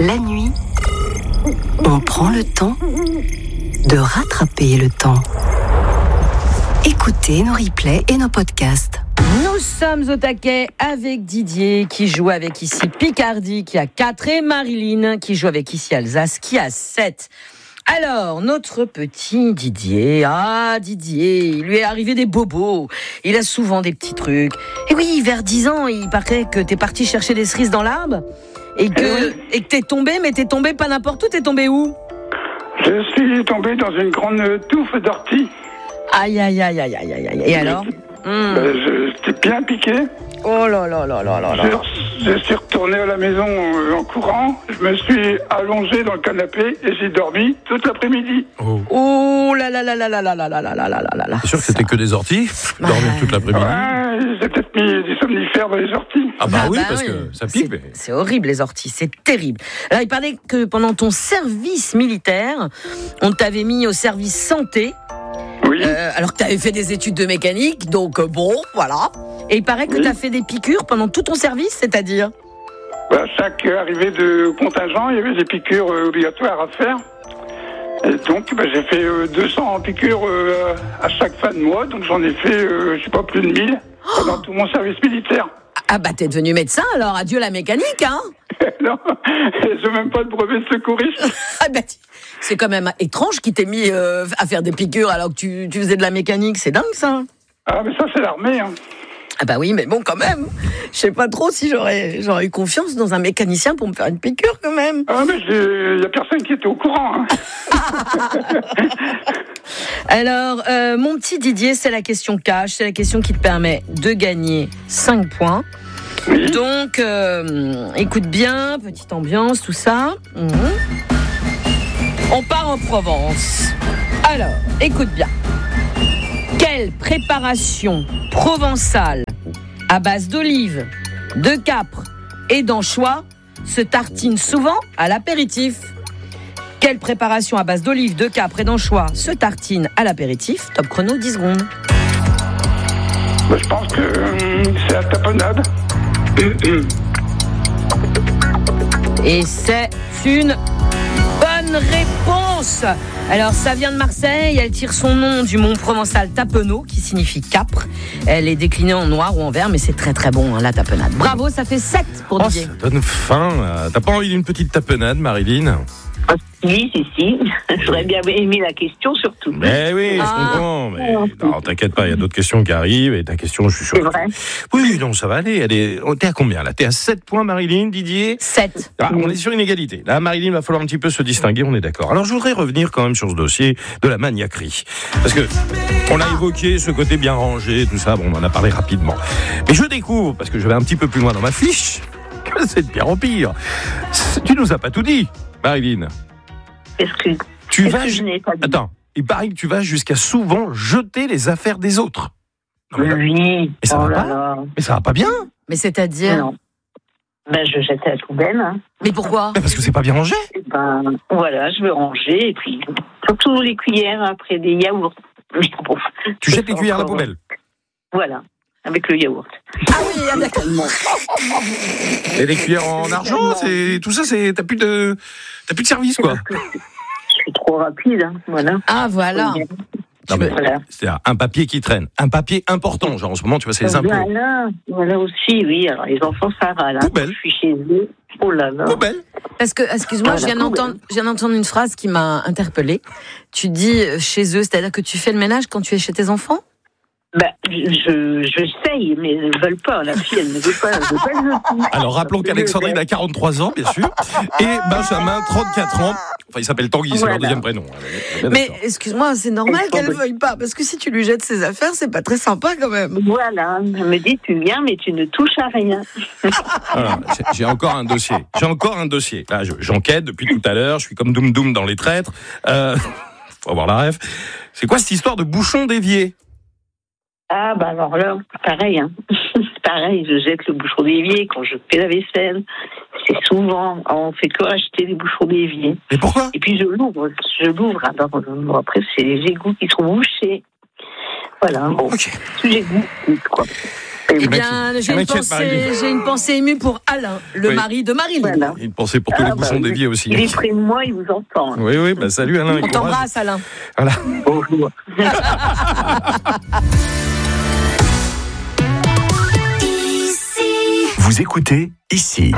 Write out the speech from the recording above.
La nuit, on prend le temps de rattraper le temps. Écoutez nos replays et nos podcasts. Nous sommes au taquet avec Didier qui joue avec ici Picardie qui a 4 et Marilyn qui joue avec ici Alsace qui a 7. Alors, notre petit Didier, il lui est arrivé des bobos. Il a souvent des petits trucs. Et oui, vers 10 ans, il paraît que t'es parti chercher des cerises dans l'arbre et que t'es tombé, mais t'es tombé pas n'importe où, t'es tombé où ? Je suis tombé dans une grande touffe d'orties. Aïe. Et alors ? J'étais bien piqué. Oh là là. Je suis retourné à la maison en courant. Je me suis allongé dans le canapé et j'ai dormi toute l'après-midi. Oh là là. C'est sûr que c'était que des orties. Dormir toute l'après-midi. Ouais, j'ai peut-être mis du somnifère dans les orties. Parce que ça pique. C'est horrible les orties, c'est terrible. Alors il parlait que pendant ton service militaire, on t'avait mis au service santé. Oui. Alors que tu avais fait des études de mécanique, donc voilà. Et il paraît que tu as fait des piqûres pendant tout ton service, c'est-à-dire ? Chaque arrivée de contingent, il y avait des piqûres obligatoires à faire. Et donc, j'ai fait 200 piqûres à chaque fin de mois. Donc, j'en ai fait, plus de 1000 pendant tout mon service militaire. Ah t'es devenu médecin, alors adieu la mécanique, hein ? Non, j'ai même pas de brevet de secouriste. C'est quand même étrange qu'il t'ait mis à faire des piqûres alors que tu faisais de la mécanique, c'est dingue ça. Ah, mais ça, c'est l'armée, hein. Ah oui, mais bon, quand même. Je sais pas trop si j'aurais eu confiance dans un mécanicien pour me faire une piqûre, quand même. Ah, mais il y a personne qui était au courant, hein. Alors, mon petit Didier, c'est la question cash. C'est la question qui te permet de gagner 5 points. Oui. Donc, écoute bien, petite ambiance, tout ça. On part en Provence. Alors, écoute bien. Quelle préparation provençale à base d'olives, de capre et d'anchois se tartine souvent à l'apéritif ? Quelle préparation à base d'olives, de capre et d'anchois se tartine à l'apéritif ? Top chrono, 10 secondes. Je pense que c'est la tapenade. Et c'est une bonne réponse. Alors, ça vient de Marseille. Elle tire son nom du mont provençal tapenot, qui signifie capre. Elle est déclinée en noir ou en vert, mais c'est très très bon, la tapenade. Bravo, ça fait 7 pour Didier. Ça donne faim. T'as pas envie d'une petite tapenade, Marilyn ? Si. J'aurais bien aimé la question, surtout. Mais oui, je comprends. Mais non, t'inquiète pas, il y a d'autres questions qui arrivent. Et ta question, je suis sûr. C'est vrai. Oui, non, ça va aller. T'es à combien, là ? T'es à 7 points, Marilyn, Didier ? 7. On est sur une égalité. Là, Marilyn, va falloir un petit peu se distinguer, on est d'accord. Alors, je voudrais revenir quand même sur ce dossier de la maniaquerie. Parce que on a évoqué ce côté bien rangé, tout ça. Bon, on en a parlé rapidement. Mais je découvre, parce que je vais un petit peu plus loin dans ma fiche, que c'est de pire en pire. Tu nous as pas tout dit, Marilyn. Je n'ai pas dit. Attends, il paraît que tu vas jusqu'à souvent jeter les affaires des autres. Oui. Mais ça va pas. Mais ça va pas bien. Mais c'est-à-dire ? Non. Je jette à la poubelle. Hein. Mais pourquoi ? Parce que c'est pas bien rangé. Voilà, je veux ranger. Et puis, surtout les cuillères après des yaourts. Bon, tu jettes les cuillères à la poubelle. Voilà, avec le yaourt. Ah oui, d'accord. Et les cuillères en argent, tout ça, t'as plus de service, quoi. Je suis trop rapide, hein, voilà. Ah, voilà. Non, mais c'est un papier qui traîne, un papier important, genre en ce moment, tu vois, c'est les impôts. Voilà aussi, oui. Alors les enfants, ça râle. Poubelle. Je suis chez eux. Oh là là. Poubelle. Parce que, excuse-moi, je viens d'entendre une phrase qui m'a interpellée. Tu dis chez eux, c'est-à-dire que tu fais le ménage quand tu es chez tes enfants ? J'essaye, mais ils ne veulent pas. La fille, elle ne veut pas. Alors, rappelons qu'Alexandrine a 43 ans, bien sûr, et Benjamin, 34 ans. Enfin, il s'appelle Tanguy, c'est leur deuxième prénom. Mais, excuse-moi, c'est normal qu'elle ne veuille pas, parce que si tu lui jettes ses affaires, c'est pas très sympa, quand même. Voilà. Elle me dit, tu viens, mais tu ne touches à rien. Voilà, j'ai encore un dossier. Là, j'enquête depuis tout à l'heure, je suis comme Doum Doum dans Les Traîtres. Faut avoir la ref. C'est quoi cette histoire de bouchon d'évier ? Ah, alors là, pareil, hein. Pareil, je jette le bouchon d'évier quand je fais la vaisselle. C'est souvent, on fait que acheter des bouchons d'évier. Et pourquoi ? Et puis je l'ouvre. Alors, après, c'est les égouts qui sont bouchés. Voilà, bon. Ok. Sujet goût, quoi. Eh bien, j'ai une pensée émue pour Alain, le mari de Marilyn. Voilà. Une pensée pour tous les bouchons déviés aussi. Il est près de moi, il vous entend. Oui, salut Alain. On t'embrasse, Alain. Voilà. Bonjour. Vous écoutez ici.